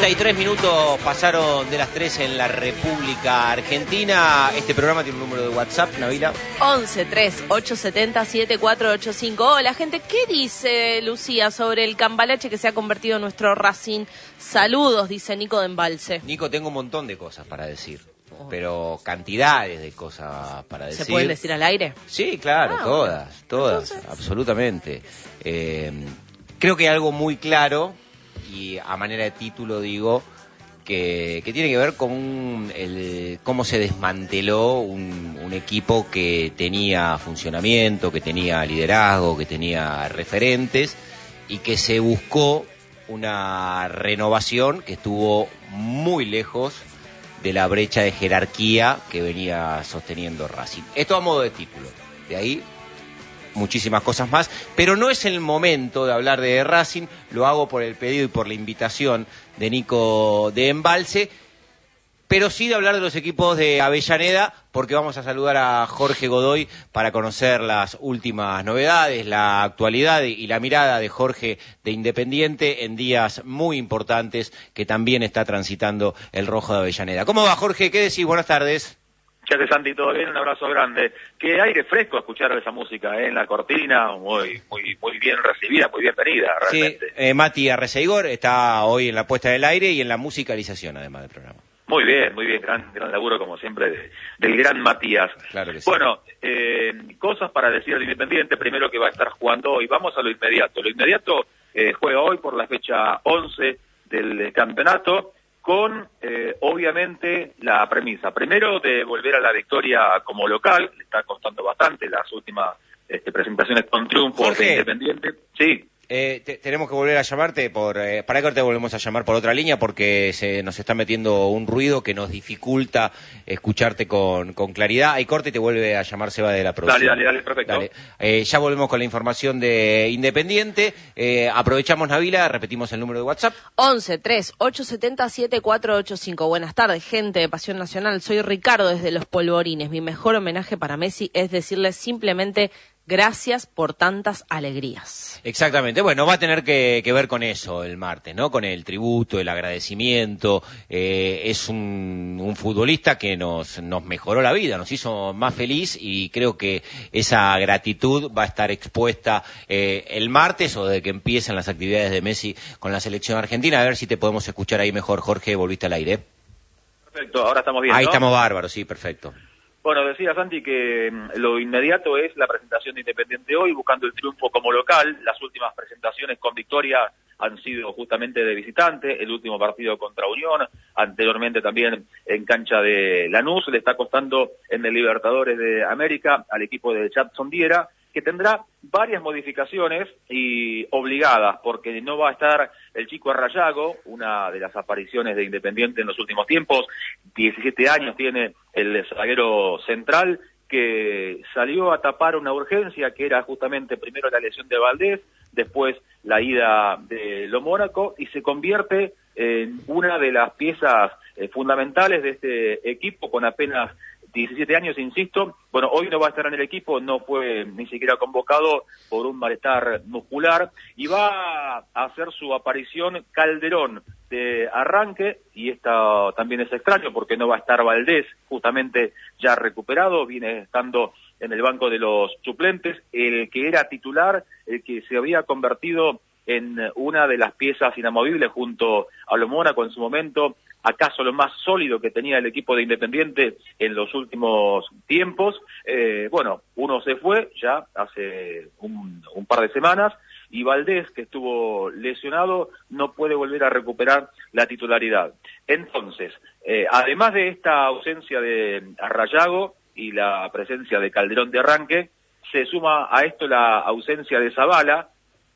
33 minutos pasaron de las 3 en la República Argentina. Este programa tiene un número de WhatsApp, Nabila. 11-3-870-7485. Hola, gente. ¿Qué dice Lucía sobre el cambalache que se ha convertido en nuestro Racing? Saludos, dice Nico de Embalse. Nico, tengo un montón de cosas para decir, pero cantidades de cosas para decir. ¿Se pueden decir al aire? Sí, claro, todas, Entonces, absolutamente. Creo que hay algo muy claro, y a manera de título digo, que tiene que ver con cómo se desmanteló un equipo que tenía funcionamiento, que tenía liderazgo, que tenía referentes, y que se buscó una renovación que estuvo muy lejos de la brecha de jerarquía que venía sosteniendo Racing. Esto a modo de título. De ahí muchísimas cosas más, pero no es el momento de hablar de Racing. Lo hago por el pedido y por la invitación de Nico de Embalse, pero sí de hablar de los equipos de Avellaneda, porque vamos a saludar a Jorge Godoy para conocer las últimas novedades, la actualidad y la mirada de Jorge de Independiente en días muy importantes que también está transitando el Rojo de Avellaneda. ¿Cómo va, Jorge? ¿Qué decís? Buenas tardes. ¿Qué haces, Santi? ¿Todo bien? Un abrazo grande. Qué aire fresco escuchar esa música en la cortina, muy bien recibida, muy bienvenida, realmente. Sí, Mati Arreceigor está hoy en la puesta del aire y en la musicalización, además del programa. Muy bien, gran laburo, como siempre, del gran Matías. Claro que sí. Bueno, cosas para decir al Independiente, primero que va a estar jugando hoy. Vamos a lo inmediato. Lo inmediato juega hoy por la fecha 11 del campeonato, con obviamente la premisa, primero, de volver a la victoria como local. Le está costando bastante las últimas presentaciones con triunfo de Independiente. Sí. Tenemos que volver a llamarte para que te volvemos a llamar por otra línea, porque se nos está metiendo un ruido que nos dificulta escucharte con claridad. Hay corte y te vuelve a llamar Seba de la producción. Dale, perfecto. Dale. Ya volvemos con la información de Independiente. Aprovechamos, Nabila, repetimos el número de WhatsApp. 11-3-870-7485. Buenas tardes, gente de Pasión Nacional. Soy Ricardo desde Los Polvorines. Mi mejor homenaje para Messi es decirle simplemente gracias por tantas alegrías. Exactamente. Bueno, va a tener que ver con eso el martes, ¿no? Con el tributo, el agradecimiento. Es un futbolista que nos mejoró la vida, nos hizo más feliz, y creo que esa gratitud va a estar expuesta el martes, o de que empiecen las actividades de Messi con la selección argentina. A ver si te podemos escuchar ahí mejor, Jorge. Volviste al aire. Perfecto, ahora estamos bien, Ahí ¿no? estamos bárbaros, sí, perfecto. Bueno, decía Santi que lo inmediato es la presentación de Independiente hoy, buscando el triunfo como local. Las últimas presentaciones con victoria han sido justamente de visitante, el último partido contra Unión, anteriormente también en cancha de Lanús. Le está costando en el Libertadores de América al equipo de Jadson Diera, que tendrá varias modificaciones y obligadas, porque no va a estar el chico Arrayago, una de las apariciones de Independiente en los últimos tiempos. 17 años tiene el zaguero central, que salió a tapar una urgencia que era justamente primero la lesión de Valdés, después la ida de Lo Mónaco, y se convierte en una de las piezas fundamentales de este equipo con apenas 17 años, insisto. Bueno, hoy no va a estar en el equipo, no fue ni siquiera convocado por un malestar muscular, y va a hacer su aparición Calderón de arranque, y esta también es extraño porque no va a estar Valdés, justamente ya recuperado, viene estando en el banco de los suplentes. El que era titular, el que se había convertido en una de las piezas inamovibles junto a Lo Mónaco en su momento, acaso lo más sólido que tenía el equipo de Independiente en los últimos tiempos. Bueno, uno se fue ya hace un par de semanas, y Valdés, que estuvo lesionado, no puede volver a recuperar la titularidad. Entonces, además de esta ausencia de Arrayago y la presencia de Calderón de arranque, se suma a esto la ausencia de Zabala,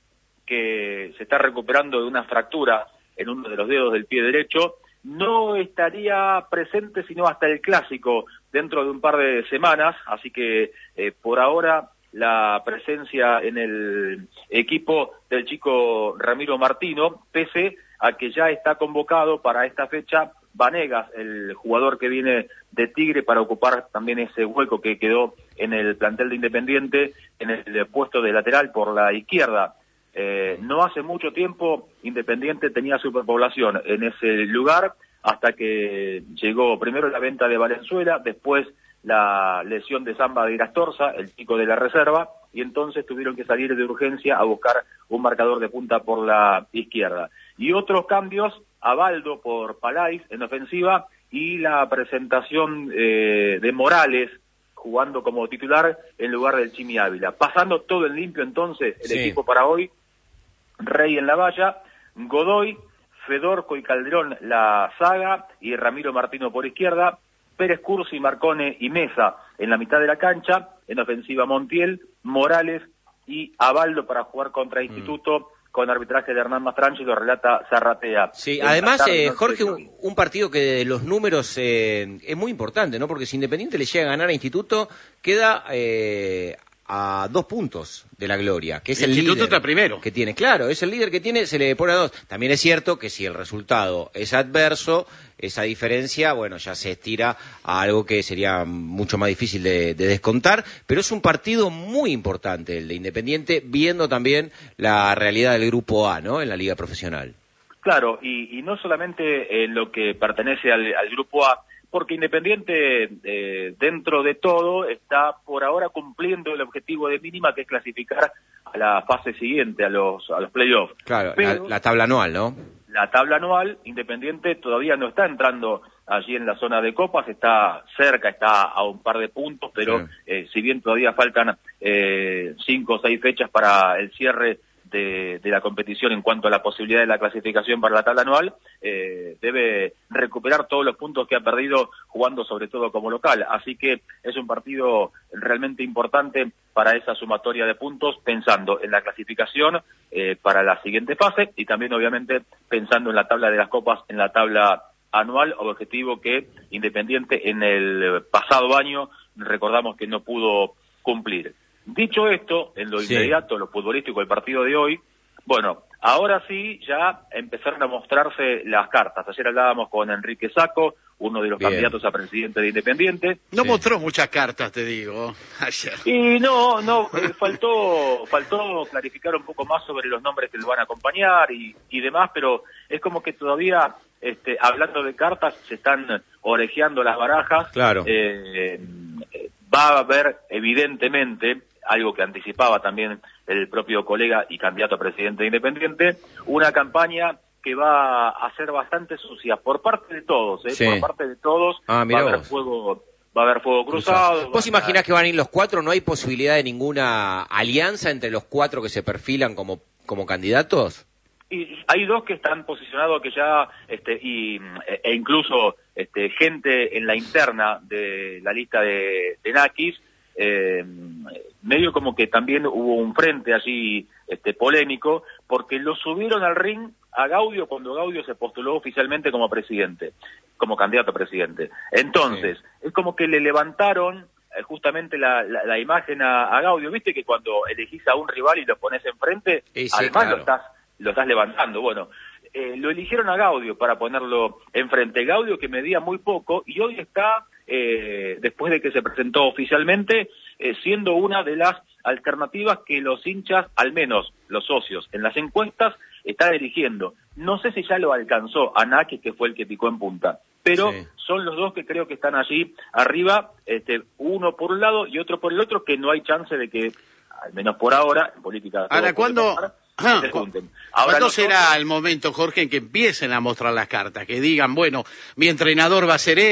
que se está recuperando de una fractura en uno de los dedos del pie derecho. No estaría presente sino hasta el Clásico dentro de un par de semanas, así que por ahora la presencia en el equipo del chico Ramiro Martino, pese a que ya está convocado para esta fecha Vanegas, el jugador que viene de Tigre, para ocupar también ese hueco que quedó en el plantel de Independiente en el puesto de lateral por la izquierda. No hace mucho tiempo Independiente tenía superpoblación en ese lugar, hasta que llegó primero la venta de Valenzuela, después la lesión de Zamba de Irastorza, el chico de la reserva, y entonces tuvieron que salir de urgencia a buscar un marcador de punta por la izquierda. Y otros cambios, Abaldo por Palais en ofensiva, y la presentación de Morales jugando como titular en lugar del Chimi Ávila. Pasando todo en limpio entonces el equipo para hoy: Rey en la valla, Godoy, Fedorco y Calderón la saga, y Ramiro Martino por izquierda, Pérez Cursi, Marcone y Mesa en la mitad de la cancha, en ofensiva Montiel, Morales y Abaldo para jugar contra Instituto, con arbitraje de Hernán Mastranchi, lo relata Zarratea. Sí, además, Jorge, un partido que de los números es muy importante, ¿no? Porque si Independiente le llega a ganar a Instituto, queda a 2 puntos de la gloria, que es el líder está primero. Que tiene. Claro, es el líder que tiene, se le pone a 2. También es cierto que si el resultado es adverso, esa diferencia, bueno, ya se estira a algo que sería mucho más difícil de descontar, pero es un partido muy importante el de Independiente, viendo también la realidad del Grupo A, ¿no?, en la Liga Profesional. Claro, y no solamente en lo que pertenece al Grupo A, porque Independiente, dentro de todo, está por ahora cumpliendo el objetivo de mínima, que es clasificar a la fase siguiente, a los playoffs. Claro, pero la tabla anual, ¿no? La tabla anual, Independiente todavía no está entrando allí en la zona de copas, está cerca, está a un par de puntos, pero si bien todavía faltan 5 o 6 fechas para el cierre de la competición en cuanto a la posibilidad de la clasificación para la tabla anual, debe recuperar todos los puntos que ha perdido jugando sobre todo como local. Así que es un partido realmente importante para esa sumatoria de puntos, pensando en la clasificación para la siguiente fase, y también obviamente pensando en la tabla de las copas, en la tabla anual, objetivo que Independiente en el pasado año recordamos que no pudo cumplir. Dicho esto, en lo inmediato, lo futbolístico del partido de hoy, bueno, ahora sí ya empezaron a mostrarse las cartas. Ayer hablábamos con Enrique Sacco, uno de los candidatos a presidente de Independiente. No mostró muchas cartas, te digo, ayer. Y no, faltó clarificar un poco más sobre los nombres que lo van a acompañar y demás, pero es como que todavía, hablando de cartas, se están orejeando las barajas. Claro. Va a haber, evidentemente, algo que anticipaba también el propio colega y candidato a presidente de Independiente, una campaña que va a ser bastante sucia por parte de todos, por parte de todos. Va a haber fuego cruzado. ¿Vos imaginás que van a ir los 4? ¿No hay posibilidad de ninguna alianza entre los 4 que se perfilan como candidatos? Y hay 2 que están posicionados, que ya e incluso gente en la interna de la lista de Nakis, medio como que también hubo un frente allí polémico, porque lo subieron al ring a Gaudio cuando Gaudio se postuló oficialmente como presidente, como candidato a presidente. Entonces, es como que le levantaron justamente la imagen a Gaudio. Viste que cuando elegís a un rival y lo pones enfrente, además lo estás levantando. Bueno, lo eligieron a Gaudio para ponerlo enfrente. Gaudio, que medía muy poco, y hoy está, después de que se presentó oficialmente, siendo una de las alternativas que los hinchas, al menos los socios, en las encuestas, están eligiendo. No sé si ya lo alcanzó a Nakis, que fue el que picó en punta, pero son los 2 que creo que están allí arriba, uno por un lado y otro por el otro, que no hay chance de que, al menos por ahora, en política... Ahora, ¿cuándo será el momento, Jorge, en que empiecen a mostrar las cartas? Que digan, bueno, mi entrenador va a ser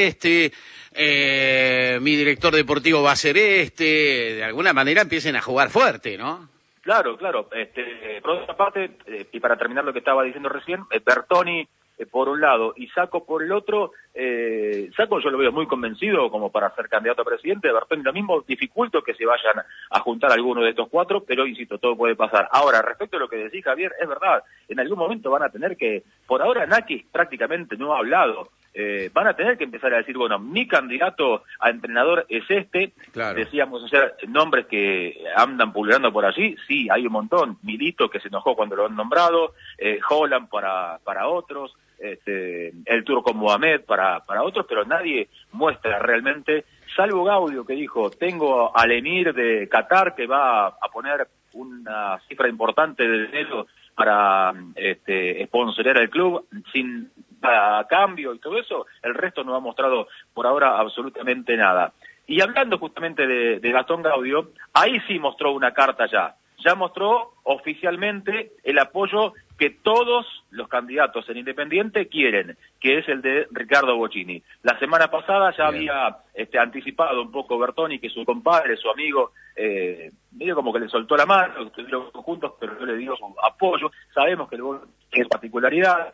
mi director deportivo va a ser de alguna manera empiecen a jugar fuerte, ¿no? Claro. Por otra parte, y para terminar lo que estaba diciendo recién, Bertoni por un lado y Sacco por el otro. Sacco yo lo veo muy convencido como para ser candidato a presidente. Bertoni lo mismo, dificulto que se vayan a juntar alguno de estos 4, pero insisto, todo puede pasar. Ahora, respecto a lo que decís, Javier, es verdad, en algún momento van a tener que, por ahora Nakis prácticamente no ha hablado, van a tener que empezar a decir, bueno, mi candidato a entrenador es Claro. Decíamos ayer nombres que andan pululando por allí, sí, hay un montón. Milito, que se enojó cuando lo han nombrado, Holland para otros, el turco Mohamed para otros, pero nadie muestra realmente, salvo Gaudio, que dijo, tengo al emir de Qatar que va a poner una cifra importante de dinero para sponsorear al club sin cambio y todo eso. El resto no ha mostrado por ahora absolutamente nada. Y hablando justamente de Gastón Gaudio, ahí sí mostró una carta ya mostró oficialmente el apoyo que todos los candidatos en Independiente quieren, que es el de Ricardo Bocchini. La semana pasada ya había anticipado un poco Bertoni que su compadre, su amigo, medio como que le soltó la mano, estuvieron juntos, pero yo le digo su apoyo. Sabemos que el gol es particularidad,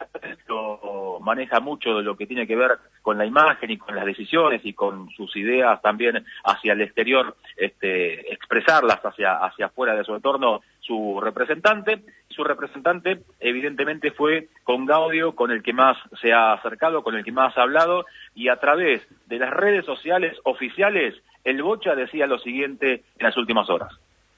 lo maneja mucho de lo que tiene que ver con la imagen y con las decisiones y con sus ideas también hacia el exterior, expresarlas hacia afuera de su entorno, su representante. Su representante evidentemente fue con Gaudio, con el que más se ha acercado, con el que más ha hablado, y a través de las redes sociales oficiales, el Bocha decía lo siguiente en las últimas horas.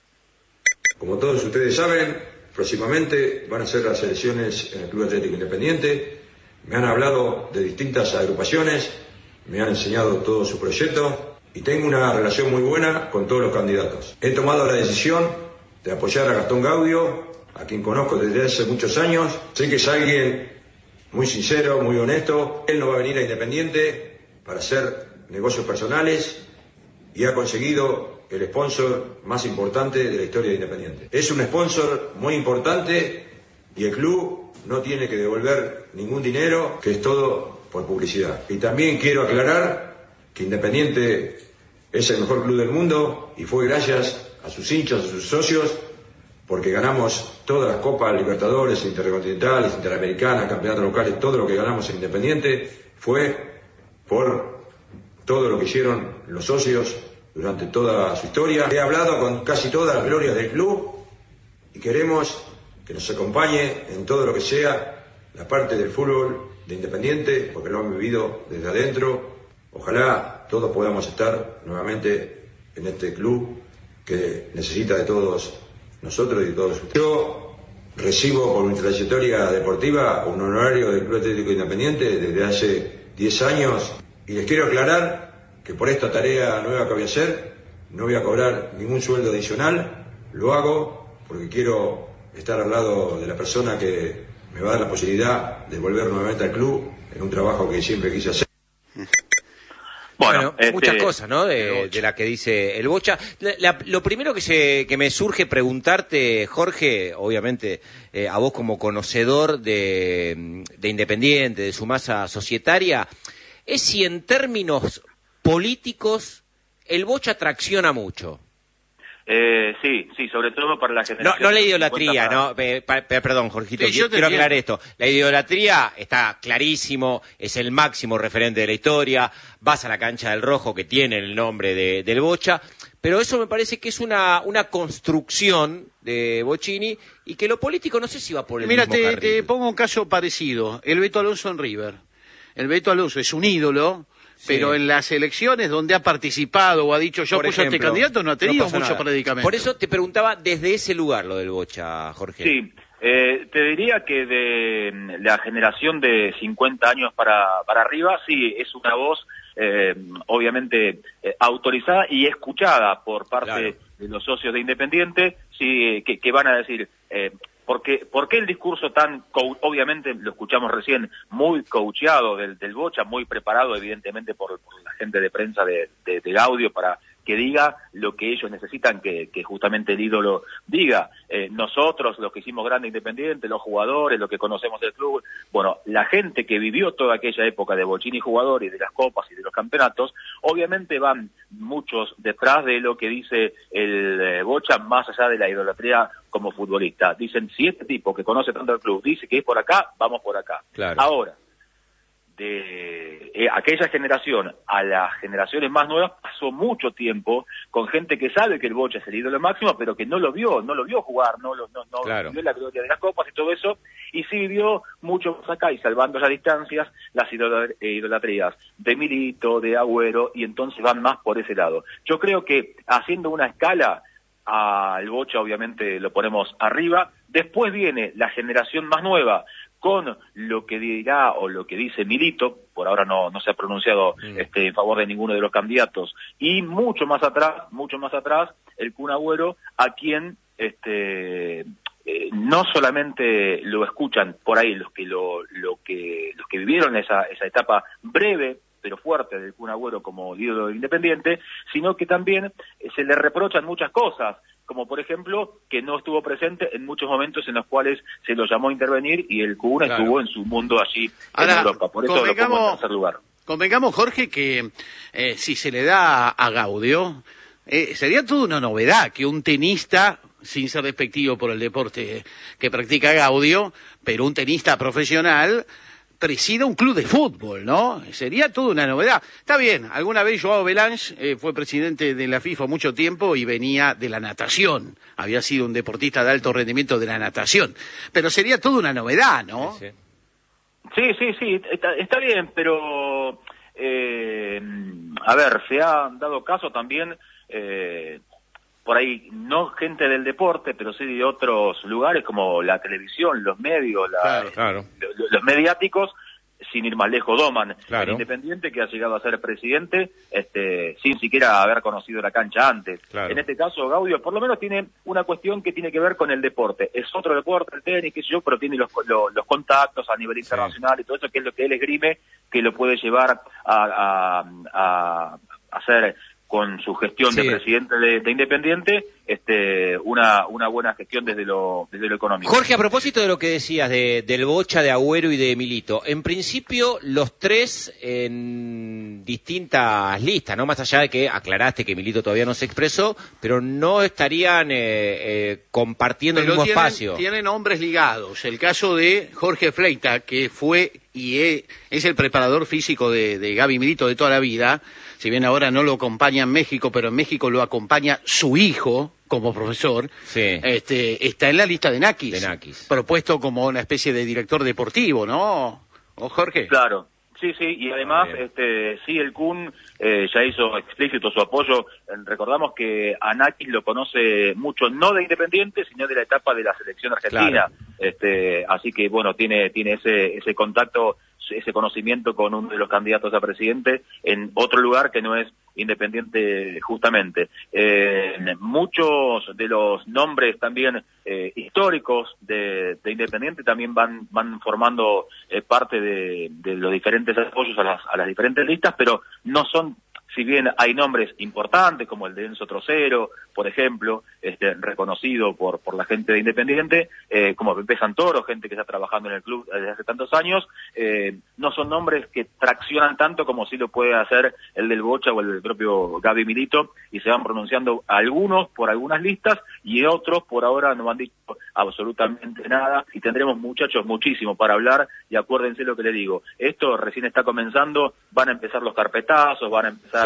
Como todos ustedes saben, próximamente van a ser las elecciones en el Club Atlético Independiente. Me han hablado de distintas agrupaciones, me han enseñado todo su proyecto y tengo una relación muy buena con todos los candidatos. He tomado la decisión de apoyar a Gastón Gaudio, a quien conozco desde hace muchos años. Sé que es alguien muy sincero, muy honesto. Él no va a venir a Independiente para hacer negocios personales y ha conseguido el sponsor más importante de la historia de Independiente. Es un sponsor muy importante y el club no tiene que devolver ningún dinero, que es todo por publicidad. Y también quiero aclarar que Independiente es el mejor club del mundo y fue gracias a sus hinchas, a sus socios, porque ganamos todas las copas Libertadores, Intercontinentales, Interamericanas, campeonatos locales. Todo lo que ganamos en Independiente fue por todo lo que hicieron los socios durante toda su historia. He hablado con casi todas las glorias del club y queremos que nos acompañe en todo lo que sea la parte del fútbol de Independiente, porque lo han vivido desde adentro. Ojalá todos podamos estar nuevamente en este club que necesita de todos nosotros y de todos ustedes. Yo recibo por mi trayectoria deportiva un honorario del Club Atlético Independiente desde hace 10 años y les quiero aclarar que por esta tarea nueva que voy a hacer no voy a cobrar ningún sueldo adicional. Lo hago porque quiero estar al lado de la persona que me va a dar la posibilidad de volver nuevamente al club en un trabajo que siempre quise hacer. Bueno, muchas cosas, ¿no? De la que dice el Bocha. Lo primero que me surge preguntarte, Jorge, obviamente a vos como conocedor de Independiente, de su masa societaria, es si en términos políticos el Bocha tracciona mucho. Sí, sobre todo para la generación. No la idolatría, ¿no? Perdón, Jorgito, quiero aclarar esto. La idolatría está clarísimo, es el máximo referente de la historia. Vas a la cancha del Rojo, que tiene el nombre del Bocha, pero eso me parece que es una construcción de Bocchini y que lo político no sé si va por el mismo carril. Mira, te pongo un caso parecido. El Beto Alonso en River. El Beto Alonso es un ídolo. Sí. Pero en las elecciones donde ha participado o ha dicho yo apoyo a este candidato no ha tenido mucho predicamento. Por eso te preguntaba desde ese lugar lo del Bocha, Jorge. Sí, te diría que de la generación de 50 años para arriba, sí, es una voz obviamente autorizada y escuchada por parte de los socios de Independiente, sí, que van a decir... ¿Por qué el discurso tan, obviamente lo escuchamos recién, muy coacheado del Bocha, muy preparado evidentemente por la gente de prensa de Gaudio para que diga lo que ellos necesitan que justamente el ídolo diga? Nosotros, los que hicimos grande Independiente, los jugadores, los que conocemos del club, bueno, la gente que vivió toda aquella época de Bocchini jugador y de las copas y de los campeonatos, obviamente van muchos detrás de lo que dice el Bocha, más allá de la idolatría como futbolista. Dicen, si este tipo que conoce tanto el club dice que es por acá, vamos por acá. Claro. Ahora, de aquella generación a las generaciones más nuevas pasó mucho tiempo con gente que sabe que el Bocha es el ídolo máximo, pero que no lo vio jugar, no vio la gloria de las copas y todo eso, y sí vivió mucho más acá y salvando las distancias las idolatrías de Milito, de Agüero, y entonces van más por ese lado. Yo creo que haciendo una escala, al Bocha obviamente lo ponemos arriba, después viene la generación más nueva con lo que dirá o lo que dice Milito, por ahora no se ha pronunciado en favor de ninguno de los candidatos, y mucho más atrás el Kun Agüero, a quien no solamente lo escuchan por ahí los que vivieron esa etapa breve pero fuerte del Kun Agüero como ídolo de Independiente, sino que también se le reprochan muchas cosas, como por ejemplo que no estuvo presente en muchos momentos en los cuales se lo llamó a intervenir y el Kun estuvo en su mundo allí en Europa, por eso lo pongo en tercer lugar. Convengamos, Jorge, que si se le da a Gaudio, sería toda una novedad que un tenista, sin ser despectivo por el deporte que practica Gaudio, pero un tenista profesional presida un club de fútbol, ¿no? Sería toda una novedad. Está bien, alguna vez Joao Belange fue presidente de la FIFA mucho tiempo y venía de la natación. Había sido un deportista de alto rendimiento de la natación. Pero sería toda una novedad, ¿no? Sí, está bien, pero a ver, se ha dado caso también por ahí, no gente del deporte, pero sí de otros lugares como la televisión, los medios, los mediáticos, sin ir más lejos, Doman, el Independiente que ha llegado a ser presidente sin siquiera haber conocido la cancha antes. En este caso, Gaudio por lo menos tiene una cuestión que tiene que ver con el deporte. Es otro deporte, el tenis, qué sé yo, pero tiene los contactos a nivel internacional y todo eso, que es lo que él esgrime, que lo puede llevar a hacer con su gestión de presidente de Independiente, una buena gestión desde lo económico. Jorge, a propósito de lo que decías del Bocha, de Agüero y de Milito, en principio los tres en distintas listas, ¿no? Más allá de que aclaraste que Milito todavía no se expresó, pero no estarían compartiendo el mismo espacio. Tienen hombres ligados. El caso de Jorge Fleita, que fue y es el preparador físico de Gaby Milito de toda la vida. Si bien ahora no lo acompaña en México, pero en México lo acompaña su hijo como profesor, está en la lista de Nakis, propuesto como una especie de director deportivo, ¿no? ¿O Jorge? Claro, sí, y además, sí, el Kun ya hizo explícito su apoyo. Recordamos que a Nakis lo conoce mucho, no de Independiente, sino de la etapa de la selección argentina. Así que, bueno, tiene ese contacto, ese conocimiento con uno de los candidatos a presidente en otro lugar que no es Independiente justamente. Muchos de los nombres también históricos de Independiente también van formando parte de los diferentes apoyos a las diferentes listas, pero no son, si bien hay nombres importantes como el de Enzo Trocero, por ejemplo, reconocido por la gente de Independiente, como Pepe Santoro, gente que está trabajando en el club desde hace tantos años, no son nombres que traccionan tanto como sí lo puede hacer el del Bocha o el del propio Gaby Milito, y se van pronunciando algunos por algunas listas y otros por ahora no han dicho absolutamente nada, y tendremos, muchachos, muchísimo para hablar, y acuérdense lo que le digo, esto recién está comenzando, van a empezar los carpetazos, van a empezar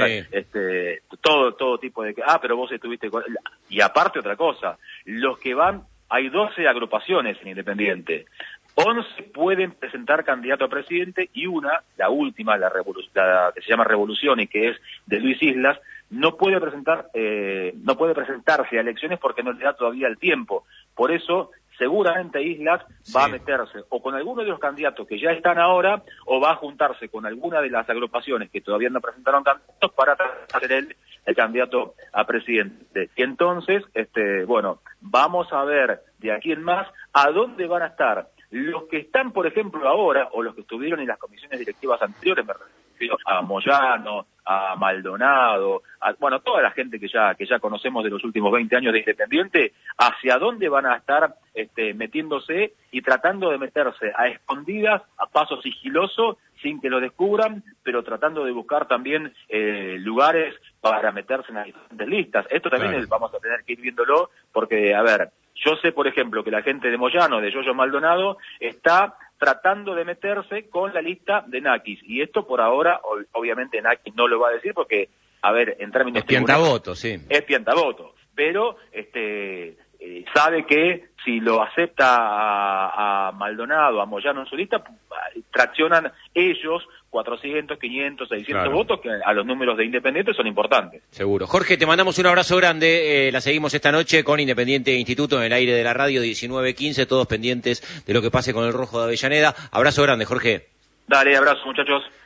todo tipo de... pero vos estuviste con... Y aparte otra cosa, los que van, hay 12 agrupaciones en Independiente, 11 pueden presentar candidato a presidente y la última, la que se llama Revolución y que es de Luis Islas, no puede presentarse a elecciones porque no le da todavía el tiempo. Por eso, seguramente Islas va a meterse o con alguno de los candidatos que ya están ahora, o va a juntarse con alguna de las agrupaciones que todavía no presentaron candidatos para hacer el candidato a presidente. Y entonces, vamos a ver de aquí en más a dónde van a estar los que están, por ejemplo, ahora, o los que estuvieron en las comisiones directivas anteriores, me refiero a Moyano, a Maldonado, toda la gente que ya conocemos de los últimos 20 años de Independiente, hacia dónde van a estar metiéndose y tratando de meterse a escondidas, a paso sigiloso, sin que lo descubran, pero tratando de buscar también lugares para meterse en las diferentes listas. Esto también vamos a tener que ir viéndolo, porque, a ver, yo sé, por ejemplo, que la gente de Moyano, de Yoyo Maldonado, está tratando de meterse con la lista de Nakis. Y esto por ahora, obviamente Nakis no lo va a decir porque, a ver, en términos... Es piantavoto, sí. Es piantavoto. Pero sabe que si lo acepta a Maldonado, a Moyano en su lista, traccionan ellos 400, 500, 600 votos, que a los números de Independiente son importantes. Seguro. Jorge, te mandamos un abrazo grande. La seguimos esta noche con Independiente Instituto en el aire de la radio, 19:15, todos pendientes de lo que pase con el Rojo de Avellaneda. Abrazo grande, Jorge. Dale, abrazo, muchachos.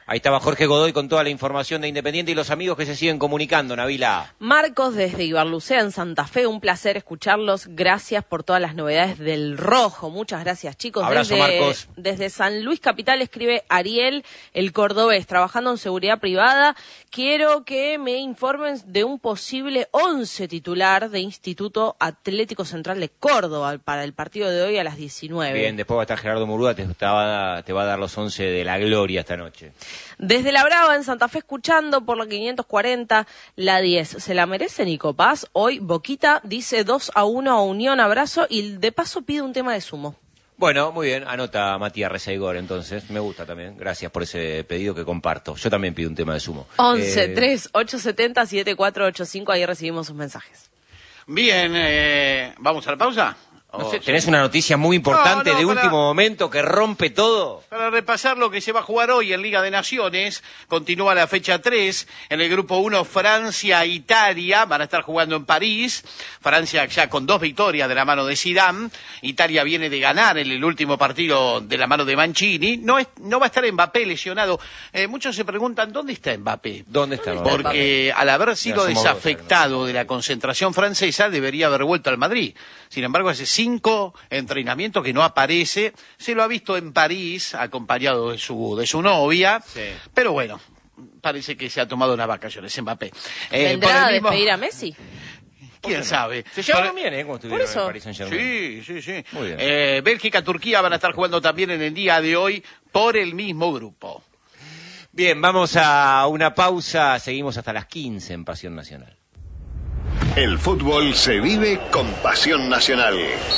Ahí estaba Jorge Godoy con toda la información de Independiente y los amigos que se siguen comunicando, Nabila. Marcos desde Ibarlucea en Santa Fe, un placer escucharlos. Gracias por todas las novedades del Rojo. Muchas gracias, chicos. Abrazo, Marcos. Desde San Luis Capital escribe Ariel, el cordobés, trabajando en seguridad privada. Quiero que me informen de un posible 11 titular de Instituto Atlético Central de Córdoba para el partido de hoy a las 19. Bien, después va a estar Gerardo Murúa, te va a dar los 11 de la gloria esta noche. Desde La Brava, en Santa Fe, escuchando por la 540, la 10. ¿Se la merece Nico Paz? Hoy Boquita dice 2-1 a Unión, abrazo, y de paso pide un tema de sumo. Bueno, muy bien, anota Matías Rezaigor, entonces, me gusta también, gracias por ese pedido que comparto. Yo también pido un tema de sumo. 11-3-870-7485, ahí recibimos sus mensajes. Bien, ¿vamos a la pausa? No sé, ¿tenés una noticia muy importante de último momento que rompe todo? Para repasar lo que se va a jugar hoy en Liga de Naciones, continúa la fecha 3, en el grupo 1 Francia e Italia, van a estar jugando en París, Francia ya con 2 victorias de la mano de Zidane, Italia viene de ganar en el último partido de la mano de Mancini, no va a estar Mbappé lesionado, muchos se preguntan, ¿dónde está Mbappé? ¿Dónde está Mbappé? Porque al haber sido desafectado de la concentración francesa, debería haber vuelto al Madrid, sin embargo hace 5 entrenamientos que no aparece, se lo ha visto en París acompañado de su novia, sí. Pero bueno, parece que se ha tomado unas vacaciones Mbappé. ¿Vendrá a despedir a Messi? ¿Quién sabe? Se llevaron bien, ¿eh? Como estuvieron en París Saint-Germain. Sí. Muy bien. Bélgica, Turquía van a estar jugando también en el día de hoy por el mismo grupo. Bien, vamos a una pausa, seguimos hasta las 15 en Pasión Nacional. El fútbol se vive con Pasión Nacional.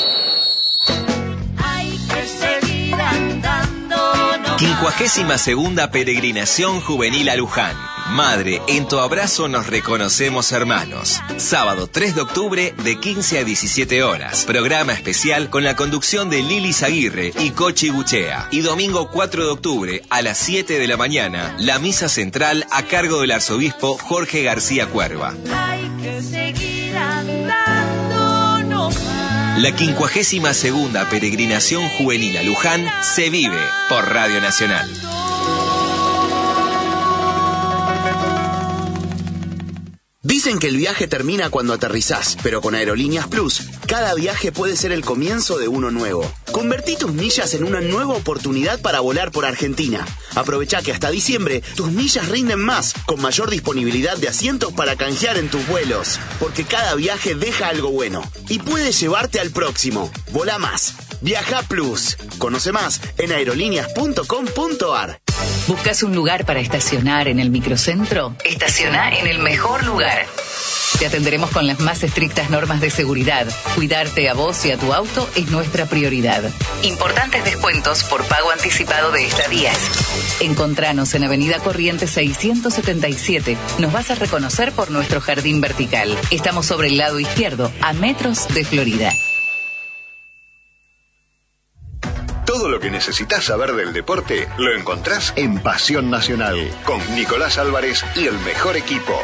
Hay que seguir andando. 52ª peregrinación juvenil a Luján. Madre, en tu abrazo nos reconocemos hermanos. Sábado 3 de octubre de 15 a 17 horas. Programa especial con la conducción de Lili Zaguirre y Cochi Buchea. Y domingo 4 de octubre a las 7 de la mañana, la misa central a cargo del arzobispo Jorge García Cuerva. Hay que seguir andando nomás. La 52ª peregrinación juvenil a Luján se vive por Radio Nacional. Dicen que el viaje termina cuando aterrizás, pero con Aerolíneas Plus, cada viaje puede ser el comienzo de uno nuevo. Convertí tus millas en una nueva oportunidad para volar por Argentina. Aprovecha que hasta diciembre tus millas rinden más, con mayor disponibilidad de asientos para canjear en tus vuelos. Porque cada viaje deja algo bueno y puede llevarte al próximo. Volá más. Viaja Plus. Conoce más en aerolíneas.com.ar. ¿Buscas un lugar para estacionar en el microcentro? Estaciona en el mejor lugar. Te atenderemos con las más estrictas normas de seguridad. Cuidarte a vos y a tu auto es nuestra prioridad. Importantes descuentos por pago anticipado de estadías. Encontranos en Avenida Corrientes 677. Nos vas a reconocer por nuestro jardín vertical. Estamos sobre el lado izquierdo, a metros de Florida. Todo lo que necesitas saber del deporte lo encontrás en Pasión Nacional, con Nicolás Álvarez y el mejor equipo.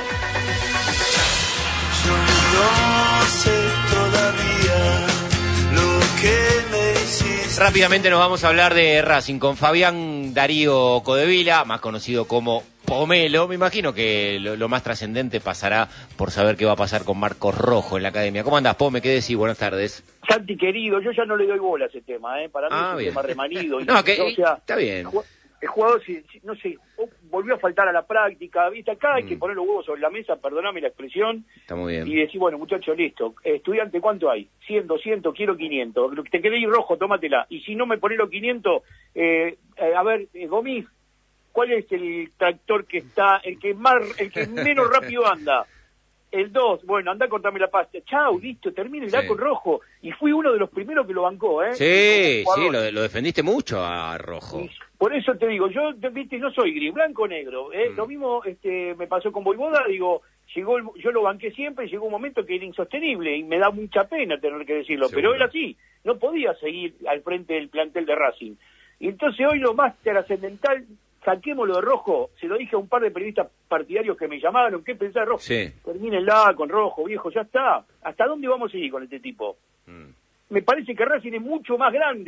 Yo no sé todavía lo que me hiciste. Rápidamente nos vamos a hablar de Racing con Fabián Darío Codevila, más conocido como Pomelo. Me imagino que lo más trascendente pasará por saber qué va a pasar con Marcos Rojo en la academia. ¿Cómo andás, Pome? ¿Qué decís? Buenas tardes. Santi, querido, yo ya no le doy bola a ese tema, para mí es un bien. tema remanido. No, que, o sea, está bien. El jugador, no sé, volvió a faltar a la práctica, ¿viste? Acá hay que poner los huevos sobre la mesa, perdóname la expresión. Está muy bien. Y decir, bueno, muchacho, listo, estudiante, ¿cuánto hay? 100, 200, quiero 500. Te querés ir rojo, tómatela. Y si no me pones los 500, a ver, Gomis, ¿cuál es el tractor que está, el que menos rápido anda? El 2, bueno, anda a cortarme la pasta. Chau, listo, termina el con Rojo. Y fui uno de los primeros que lo bancó, Sí, lo defendiste mucho a Rojo. Y por eso te digo, yo viste, no soy gris, blanco o negro. Lo mismo me pasó con Voivoda, digo, yo lo banqué siempre y llegó un momento que era insostenible y me da mucha pena tener que decirlo. Seguro. Pero él así, no podía seguir al frente del plantel de Racing. Y entonces hoy lo más trascendental, saquémoslo de Rojo, se lo dije a un par de periodistas partidarios que me llamaron, ¿qué pensás de Rojo? Sí. Termínenla con Rojo, viejo, ya está. ¿Hasta dónde vamos a seguir con este tipo? Me parece que Racing es mucho más grande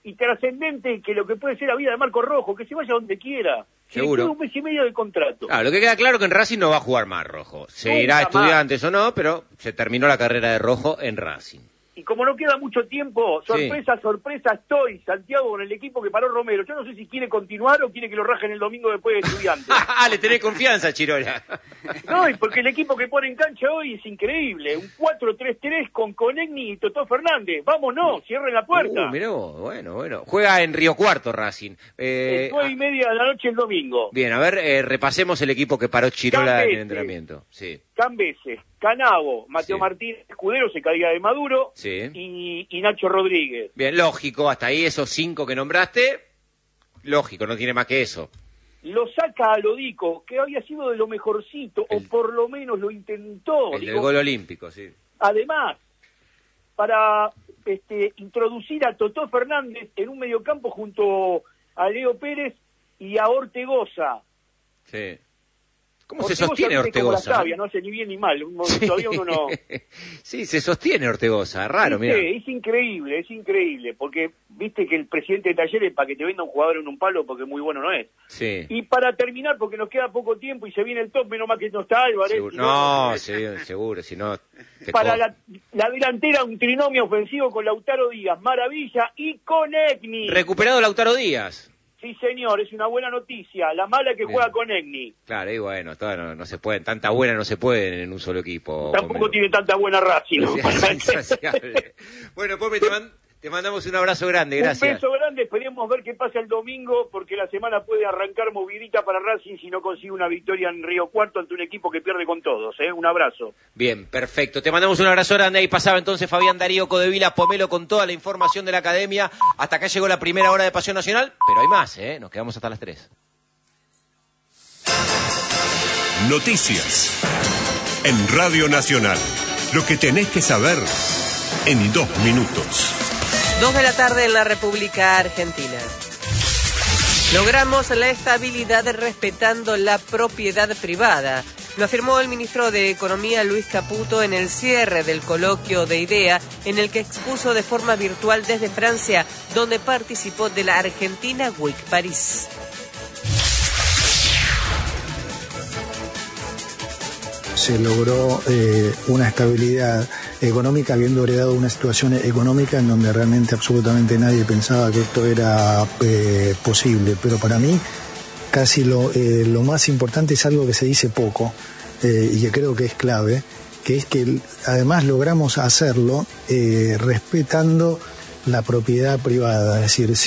y trascendente que lo que puede ser la vida de Marco Rojo, que se vaya donde quiera. Seguro. Se le queda 1 mes y medio de contrato. Claro, lo que queda claro es que en Racing no va a jugar más Rojo. Se irá a Estudiantes o no, pero se terminó la carrera de Rojo en Racing. Y como no queda mucho tiempo, sorpresa estoy, Santiago, con el equipo que paró Romero. Yo no sé si quiere continuar o quiere que lo rajen el domingo después de Estudiantes. Le tenés confianza, Chirola. No, y porque el equipo que pone en cancha hoy es increíble. Un 4-3-3 con Conegni y Totó Fernández. Vámonos, cierren la puerta. Mirá vos, bueno. Juega en Río Cuarto Racing. 9:30 de la noche el domingo. Bien, a ver, repasemos el equipo que paró Chirola en el entrenamiento. Sí. Cambeses, Canavo, Mateo Martínez Escudero, se caía de Maduro, y Nacho Rodríguez. Bien, lógico, hasta ahí esos 5 que nombraste, lógico, no tiene más que eso. Lo saca a Lodico, que había sido de lo mejorcito, o por lo menos lo intentó. El del gol olímpico, sí. Además, para introducir a Totó Fernández en un mediocampo junto a Leo Pérez y a Ortegoza. Sí. ¿Cómo se sostiene Ortegoza? Savia, no hace ni bien ni mal, todavía uno no... Sí, se sostiene Ortegoza, raro, mira. Es increíble, porque viste que el presidente de Talleres, para que te venda un jugador en un palo, porque muy bueno no es. Sí. Y para terminar, porque nos queda poco tiempo y se viene el top, menos mal que no está Álvarez. Seguro, si no... Para la delantera, un trinomio ofensivo con Lautaro Díaz, Maravilla y Conegni. Recuperado Lautaro Díaz. Sí, señor, es una buena noticia. La mala es que juega con Egni. Claro, y bueno, no se pueden, tanta buena no se pueden en un solo equipo. Tampoco tiene tanta buena Racing, ¿no? Bueno, Pope, te mandamos un abrazo grande, gracias. Un beso grande, esperemos ver qué pasa el domingo, porque la semana puede arrancar movidita para Racing si no consigue una victoria en Río Cuarto ante un equipo que pierde con todos, ¿eh? Un abrazo. Bien, perfecto. Te mandamos un abrazo grande. Ahí pasaba entonces Fabián Darío Codevila Pomelo con toda la información de la academia. Hasta acá llegó la primera hora de Pasión Nacional, pero hay más, ¿eh? Nos quedamos hasta las 3. Noticias en Radio Nacional. Lo que tenés que saber en 2 minutos. 2 de la tarde en la República Argentina. Logramos la estabilidad respetando la propiedad privada. Lo afirmó el ministro de Economía Luis Caputo en el cierre del coloquio de IDEA, en el que expuso de forma virtual desde Francia, donde participó de la Argentina Week París. Se logró una estabilidad económica, habiendo heredado una situación económica en donde realmente absolutamente nadie pensaba que esto era posible. Pero para mí casi lo más importante es algo que se dice poco y que creo que es clave, que es que además logramos hacerlo respetando la propiedad privada, es decir,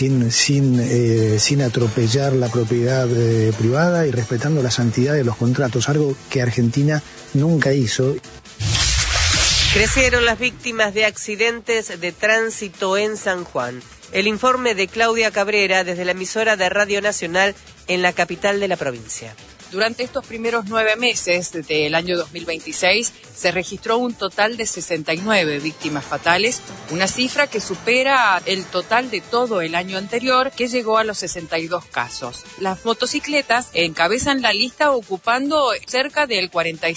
sin atropellar la propiedad privada y respetando la santidad de los contratos, algo que Argentina nunca hizo. Crecieron las víctimas de accidentes de tránsito en San Juan. El informe de Claudia Cabrera desde la emisora de Radio Nacional en la capital de la provincia. Durante estos primeros 9 meses del año 2026 se registró un total de 69 víctimas fatales, una cifra que supera el total de todo el año anterior, que llegó a los 62 casos. Las motocicletas encabezan la lista ocupando cerca del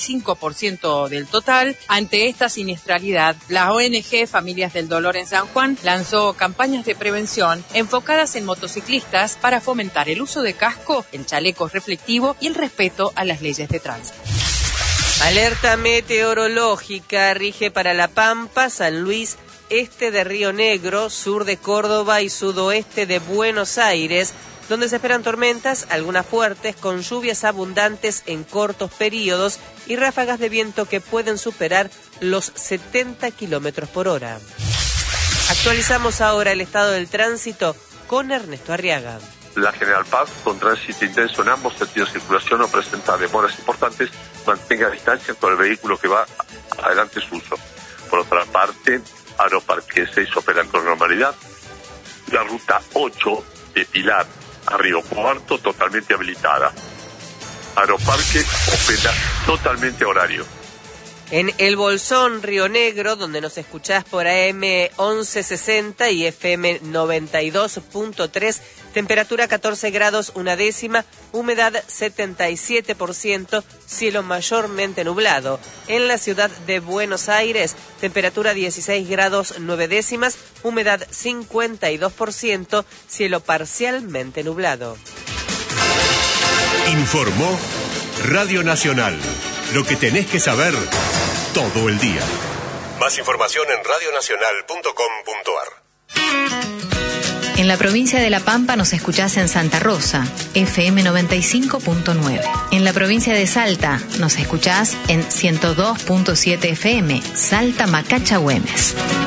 45% del total. Ante esta siniestralidad, la ONG Familias del Dolor en San Juan lanzó campañas de prevención enfocadas en motociclistas para fomentar el uso de casco, el chaleco reflectivo y el respeto a las leyes de tránsito. Alerta meteorológica rige para La Pampa, San Luis, este de Río Negro, sur de Córdoba y sudoeste de Buenos Aires, donde se esperan tormentas, algunas fuertes, con lluvias abundantes en cortos periodos y ráfagas de viento que pueden superar los 70 kilómetros por hora. Actualizamos ahora el estado del tránsito con Ernesto Arriaga. La General Paz, con tránsito intenso en ambos sentidos de circulación, no presenta demoras importantes, mantenga distancia con el vehículo que va adelante suyo. Por otra parte, Aeroparque 6 opera con normalidad. La ruta 8 de Pilar a Río Cuarto totalmente habilitada. Aeroparque opera totalmente a horario. En El Bolsón, Río Negro, donde nos escuchás por AM 1160 y FM 92.3, Temperatura 14 grados 1 décima, humedad 77%, cielo mayormente nublado. En la ciudad de Buenos Aires, temperatura 16 grados 9 décimas, humedad 52%, cielo parcialmente nublado. Informó Radio Nacional. Lo que tenés que saber todo el día. Más información en radionacional.com.ar. En la provincia de La Pampa nos escuchás en Santa Rosa, FM 95.9. En la provincia de Salta nos escuchás en 102.7 FM, Salta Macacha Güemes.